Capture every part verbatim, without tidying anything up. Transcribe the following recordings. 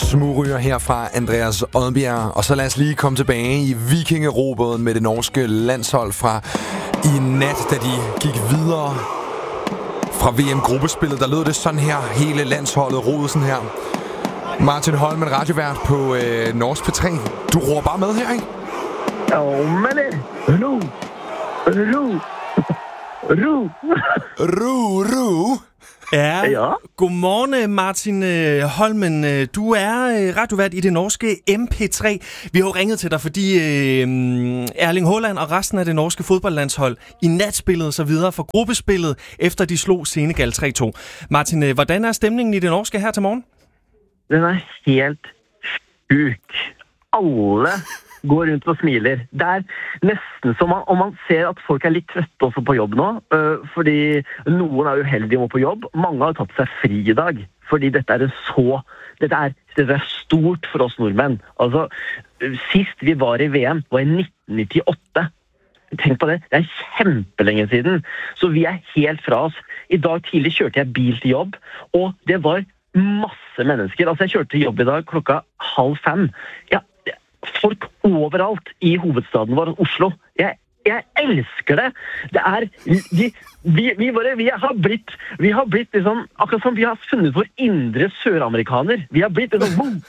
Smugryger her fra Andreas Odbjerg. Og så lad os lige komme tilbage i vikingerobåden med det norske landshold fra i nat, da de gik videre fra V M-gruppespillet. Der lød det sådan her, hele landsholdet rodede sådan her. Martin Holmen, radiovært på øh, Norsk P tre. Du roer bare med her, ikke? Jo, men det. Ru. Ru. Ru. Ru, ru. Ja. Ja. Godmorgen, Martin Holmen. Du er radiovært i det norske M P tre. Vi har jo ringet til dig, fordi øh, Erling Haaland og resten af det norske fodboldlandshold i natspillet så videre for gruppespillet, efter de slog Senegal tre to. Martin, hvordan er stemningen i det norske her til morgen? Den er helt sjuk. Alle går rundt og smiler. Det er nesten som man, om man ser at folk er litt trøtte også på jobb nå, øh, fordi noen er uheldige og må på jobb. Mange har tatt seg fri i dag, fordi dette er så, dette er, dette er stort for oss nordmenn. Altså, sist vi var i V M var i nitten nittiåtte. Tenk på det, det er kjempelenge siden. Så vi er helt fra oss. I dag tidlig kjørte jeg bil til jobb, og det var masse mennesker. Altså, jeg kjørte til jobb i dag klokka halv fem. Ja, folk overalt i hovedstaden vår, Oslo. Jeg, jeg elsker det. Det er, vi, vi, vi, bare, vi har blitt, vi har blitt liksom, akkurat som vi har funnet vår indre søramerikaner. Vi har blitt liksom,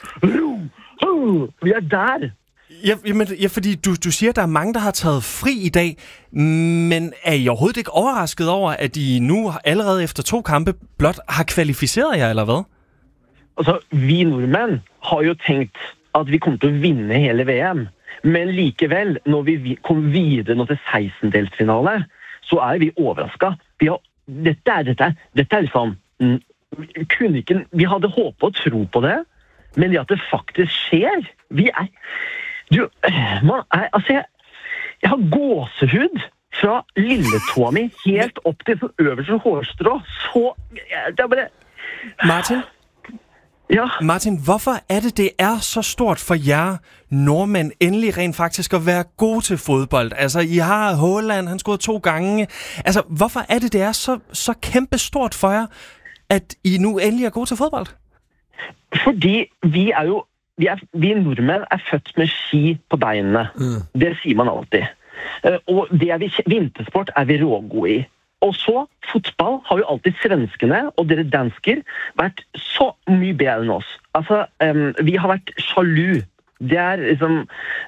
vi er der. Ja, men, ja, fordi du, du siger, at der er mange, der har taget fri i dag, men er I overhovedet ikke overrasket over, at I nu allerede efter to kampe blot har kvalificeret jer, eller hvad? Altså, vi nordmenn har jo tænkt at vi kommer til å vinne hele V M. Men likevel, når vi kom videre nå til sekstendelsfinale, så er vi overrasket. Vi har, dette er, dette, dette er liksom, kunne ikke, vi hadde håpet og tro på det, men det at det faktisk skjer, vi er, du, man er, altså jeg, jeg har gåsehud fra lilletåa mi helt opp til øverste hårstrå, så, det er bare... Martin? Ja. Martin, hvorfor er det, det er så stort for jer nordmænd endelig rent faktisk at være gode til fodbold? Altså, I har Haaland, han scorede to gange. Altså, hvorfor er det, det er så, så kæmpe stort for jer, at I nu endelig er gode til fodbold? Fordi vi er jo, vi, er, vi nordmænd er født med ski på benene. Mm. Det siger man altid. Og det er vi, vintersport er vi rågode i. Og så, fotball har jo alltid svenskene og dere dansker vært så mye bedre enn oss. Altså, um, vi har vært sjalu. Det er liksom...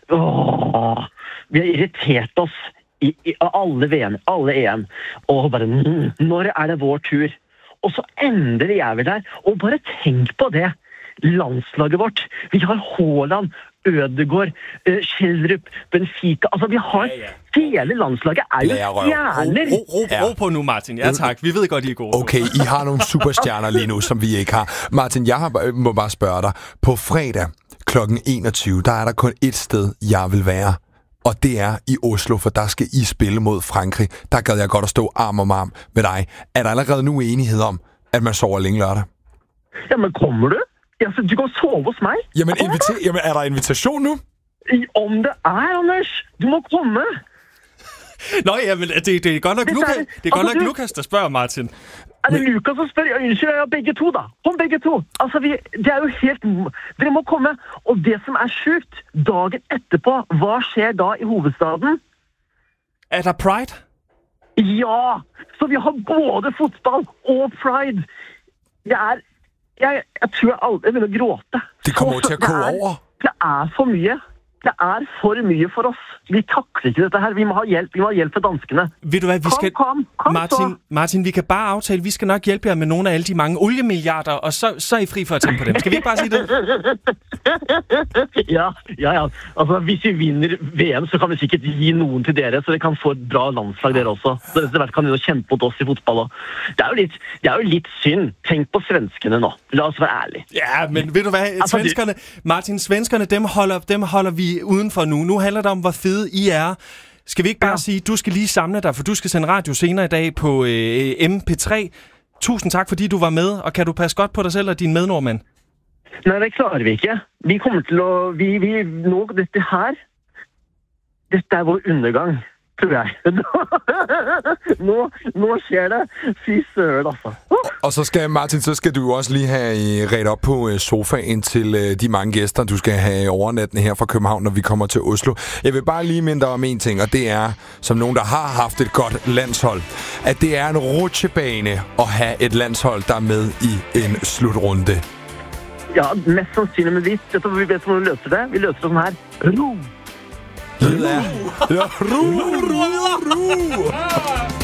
Åh, vi har irritert oss i, i alle V M, alle E M. Og bare, når er det vår tur? Og så ender jeg vel der. Og bare tenk på det. Landslaget vårt. Vi har Haaland, Ødegaard, uh, Schjelderup, Benfica. Altså, vi har... Hele landslaget er jo stjerner. Ro, ro, ro, ro på nu, Martin. Ja tak, vi ved godt, I er gode. Okay, I har nogle superstjerner lige nu, som vi ikke har. Martin, jeg har, må bare spørge dig. På fredag klokken enogtyve, der er der kun et sted, jeg vil være. Og det er i Oslo, for der skal I spille mod Frankrig. Der gad jeg godt at stå arm om arm med dig. Er der allerede nu enighed om, at man sover længe lørdag? Jamen, kommer du? Altså, du kan sove hos mig. Jamen, invita- Jamen er der invitation nu? Om det er, Anders. Du må komme. Nå ja, men det, det er godt nok, det Lukas, det er godt nok du... Lukas, der spørger, Martin. Er det men... Lukas, der spørger? Unnskyld, jeg er begge to, da. Kom begge to. Altså, vi, det er jo helt... Dere må komme. Og det som er sjukt, dagen etterpå, hvad sker da i hovedstaden? Er der Pride? Ja, så vi har både fotball og Pride. Jeg er... Jeg, jeg tror jeg aldrig jeg vil gråte. Det kommer jo til at koge over. Det er for mye. Det er for mye for oss. Vi takler ikke dette her. Vi må ha hjælp. Vi må ha hjælp for danskene. Ved du hvad, vi kom, skal... kom, kom, Martin, Martin, vi kan bare aftale, vi skal nok hjælpe jer med nogle af alle de mange oliemilliarder, og så, så er I fri for at tænke på dem. Skal vi ikke bare sige det? ja, ja, ja. Altså, hvis vi vinder V M, så kan vi sikkert give nogen til dere, så det kan få et bra landslag dere også. Så det kan jo kæmpe mot oss i fotball. Det er jo lidt, det er jo lidt synd. Tænk på svenskene nå. Lad os være ærlige. Ja, men ved du hvad, altså, svenskerne, Martin, svenskerne, dem holder, dem holder vi udenfor nu. Nu handler det om, hvor fede I er. Skal vi ikke bare ja. sige, du skal lige samle dig, for du skal sende radio senere i dag på øh, M P tre. Tusind tak, fordi du var med, og kan du passe godt på dig selv og dine mednordmænd? Nej, det klarer vi ikke. Vi kommer til at... Vi, vi, nu, dette her... Dette er vores undergang. tror jeg. nå, nå sker det. Fy søren, altså. Og så skal, Martin, så skal du også lige have ret op på sofaen til de mange gæster, du skal have overnattende her fra København, når vi kommer til Oslo. Jeg vil bare lige minde dig om en ting, og det er, som nogen, der har haft et godt landshold, at det er en rutsjebane at have et landshold, der er med i en slutrunde. Ja, mest sandsynligt, men vi vet, vi vet hvordan vi løser det. Vi løser det sådan her. Ro! Det er... Ja, ro, ro, ro!